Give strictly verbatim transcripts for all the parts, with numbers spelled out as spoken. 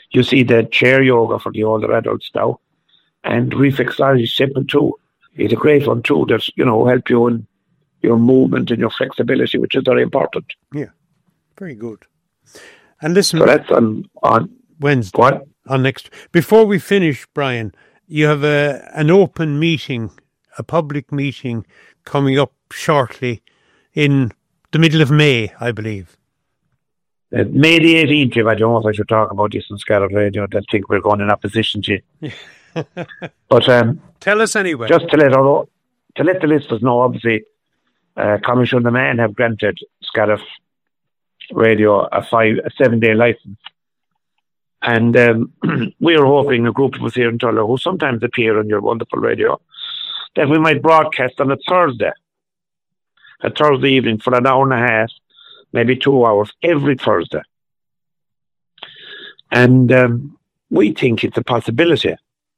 You see the chair yoga for the older adults now, and reflexology is simple too. It's a great one too. That's, you know, help you in your movement and your flexibility, which is very important. Yeah, very good. And listen, so that's on on Wednesday. What? On next. Before we finish, Brian, you have a an open meeting, a public meeting coming up shortly in the middle of May, I believe. Uh, May the eighteenth, if I don't know if I should talk about this on Scarlet Radio, I think we're going in opposition to you. But um, tell us anyway. Just to let our, to let the listeners know, obviously, uh, Commission the Man have granted Scarlet Radio a five, a seven day license, and um, we are hoping a group of us here in Tulla who sometimes appear on your wonderful radio that we might broadcast on a Thursday, a Thursday evening for an hour and a half, maybe two hours every Thursday, and um, we think it's a possibility.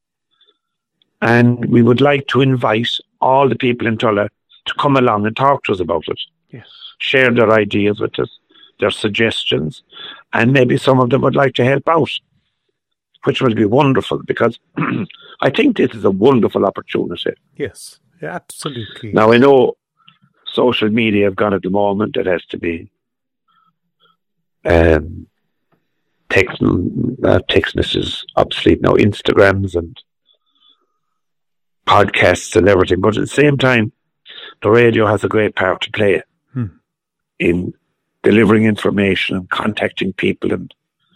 And we would like to invite all the people in Tulla to come along and talk to us about it. Yes. Share their ideas with us, their suggestions, and maybe some of them would like to help out, which will be wonderful, because I think this is a wonderful opportunity. Yes, absolutely. Now, I know social media have gone at the moment. It has to be um, text, uh, textness is obsolete now, Instagrams and podcasts and everything, but at the same time, the radio has a great part to play hmm. in delivering information and contacting people, and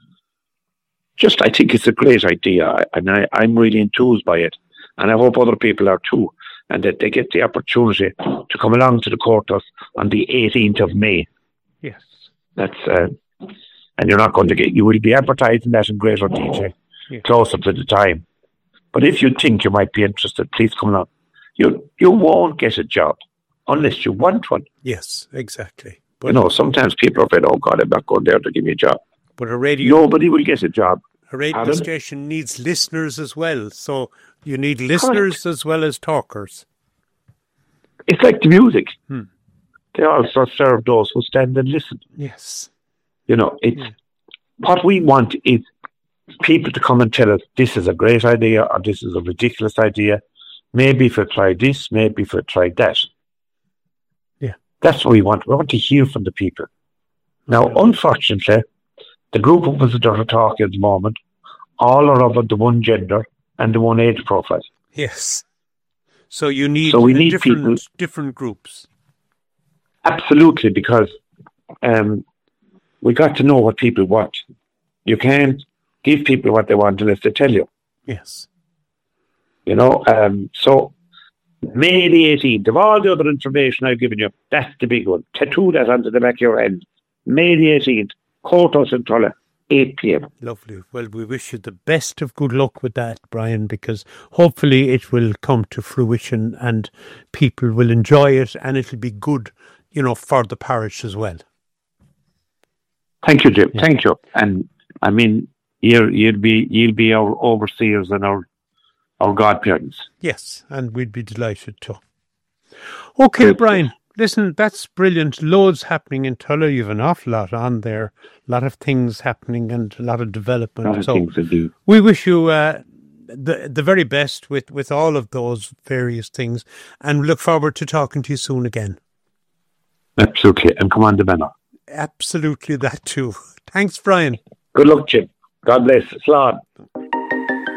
just I think it's a great idea, and I, I'm really enthused by it, and I hope other people are too, and that they get the opportunity to come along to the courthouse on the eighteenth of May. Yes, that's uh, and you're not going to get, you will be advertising that in greater detail yes. closer to the time. But if you think you might be interested, please come along. You you won't get a job unless you want one. Yes, exactly. But you know, sometimes people are afraid, oh God, I'm not going there to give me a job. But a radio... Nobody will get a job. A radio Adam? station needs listeners as well. So you need listeners Correct. as well as talkers. It's like the music. Hmm. They also serve those who stand and listen. Yes. You know, it's yeah. what we want is people to come and tell us this is a great idea or this is a ridiculous idea. Maybe if we try this, maybe if we try that. Yeah. That's what we want. We want to hear from the people. Now, unfortunately, the group of us that are talking at the moment, all are of the one gender and the one age profile. Yes. So you need, so we need different, people, different groups. Absolutely, because um, we got to know what people want. You can't give people what they want unless they tell you. Yes. You know, um, so May the eighteenth, of all the other information I've given you, that's the big one. Tattoo that onto the back of your head. May the eighteenth, Courthouse in Tulla, eight p.m. Lovely. Well, we wish you the best of good luck with that, Brian, because hopefully it will come to fruition and people will enjoy it and it'll be good, you know, for the parish as well. Thank you, Jim. Yeah. Thank you. And I mean, you'll, you'll be you'll be our overseers and our our godparents. Yes, and we'd be delighted to. Okay, Great. Brian, listen, that's brilliant. Loads happening in Tulla. You've an awful lot on there. A lot of things happening and a lot of development. A lot of so things to do. We wish you uh, the the very best with, with all of those various things and look forward to talking to you soon again. Absolutely. And come on the banner. Absolutely that too. Thanks, Brian. Good luck, Jim. God bless. Slán.